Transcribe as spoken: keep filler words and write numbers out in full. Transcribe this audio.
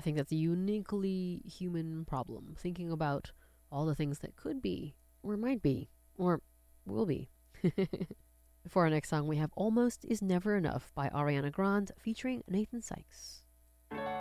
I think that's a uniquely human problem, thinking about all the things that could be, or might be, or will be. For our next song, we have Almost Is Never Enough by Ariana Grande featuring Nathan Sykes.